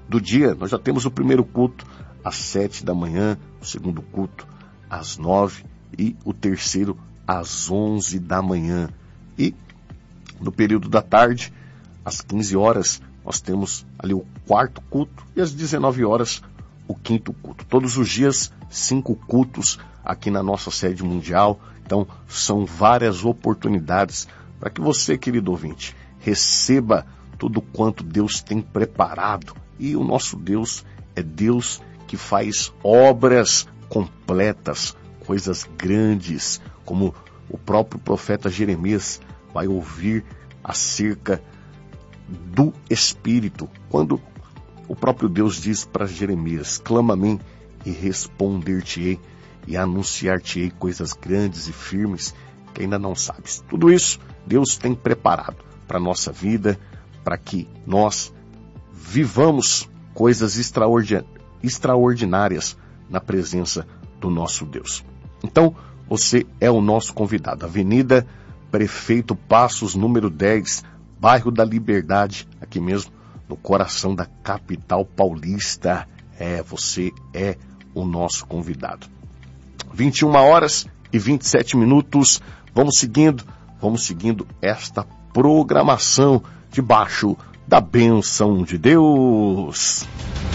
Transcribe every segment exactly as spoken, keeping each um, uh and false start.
do dia, nós já temos o primeiro culto às sete da manhã, o segundo culto às nove e o terceiro às onze da manhã. E no período da tarde, às quinze horas, nós temos ali o quarto culto e às dezenove horas o quinto culto. Todos os dias, cinco cultos aqui na nossa sede mundial. Então, são várias oportunidades para que você, querido ouvinte, receba tudo quanto Deus tem preparado. E o nosso Deus é Deus que faz obras completas, coisas grandes, como o próprio profeta Jeremias vai ouvir acerca do Espírito, quando o próprio Deus diz para Jeremias: clama a mim e responder-te-ei e anunciar-te-ei coisas grandes e firmes que ainda não sabes. Tudo isso Deus tem preparado para a nossa vida, para que nós vivamos coisas extraordinárias na presença do nosso Deus. Então, você é o nosso convidado. Avenida Prefeito Passos, número dez, bairro da Liberdade, aqui mesmo no coração da capital paulista. É, você é o nosso convidado. vinte e uma horas e vinte e sete minutos. Vamos seguindo, vamos seguindo esta programação debaixo da bênção de Deus.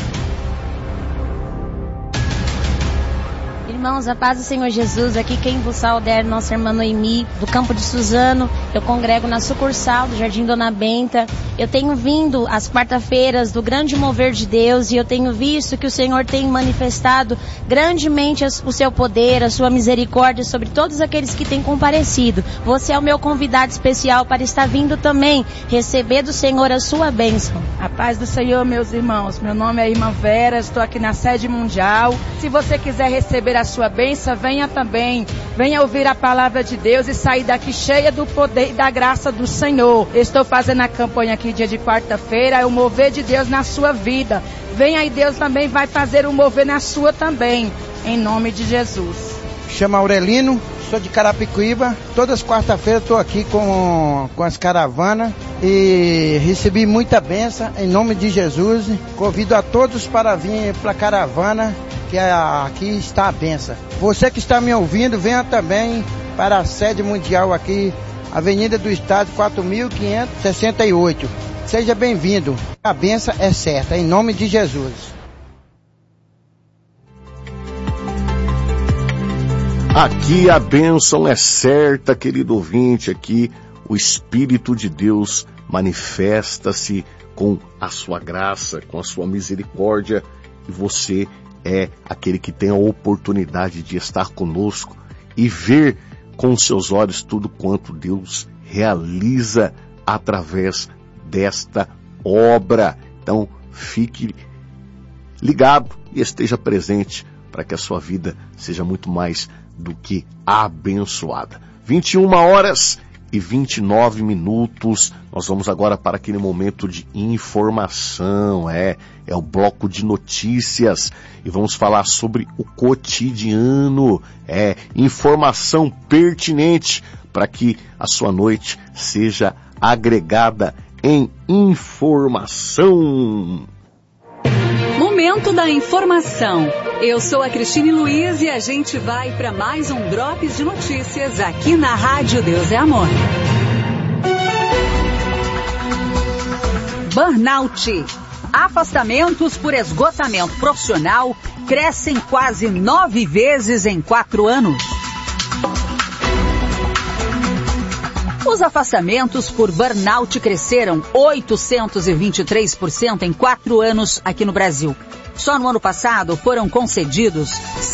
Irmãos, a paz do Senhor Jesus, aqui quem vos sauda é nossa irmã Noemi, do campo de Suzano. Eu congrego na sucursal do Jardim Dona Benta. Eu tenho vindo às quarta-feiras do grande mover de Deus e eu tenho visto que o Senhor tem manifestado grandemente o seu poder, a sua misericórdia sobre todos aqueles que têm comparecido. Você é o meu convidado especial para estar vindo também receber do Senhor a sua bênção. A paz do Senhor, meus irmãos. Meu nome é Irmã Vera, estou aqui na sede mundial. Se você quiser receber a sua bênção, venha também, venha ouvir a palavra de Deus e sair daqui cheia do poder e da graça do Senhor. Estou fazendo a campanha aqui dia de quarta-feira, é o mover de Deus na sua vida. Venha e Deus também vai fazer o mover na sua também, em nome de Jesus. Chama Aurelino, sou de Carapicuíba. Todas as quarta-feiras estou aqui com, com as caravanas e recebi muita bênção em nome de Jesus. Convido a todos para vir para a caravana, que aqui está a bênção. Você que está me ouvindo, venha também para a sede mundial aqui, Avenida do Estado quatro mil quinhentos e sessenta e oito. Seja bem-vindo. A bênção é certa, em nome de Jesus. Aqui a bênção é certa, querido ouvinte. Aqui o Espírito de Deus manifesta-se com a sua graça, com a sua misericórdia, e você é aquele que tem a oportunidade de estar conosco e ver com seus olhos tudo quanto Deus realiza através desta obra. Então, fique ligado e esteja presente para que a sua vida seja muito mais do que abençoada. vinte e uma horas e vinte e nove minutos. Nós vamos agora para aquele momento de informação, é, é o bloco de notícias, e vamos falar sobre o cotidiano, é, informação pertinente para que a sua noite seja agregada em informação. Momento da informação. Eu sou a Cristine Luiz e a gente vai para mais um Drops de Notícias aqui na Rádio Deus é Amor. Burnout. Afastamentos por esgotamento profissional crescem quase nove vezes em quatro anos. Os afastamentos por burnout cresceram oitocentos e vinte e três por cento em quatro anos aqui no Brasil. Só no ano passado foram concedidos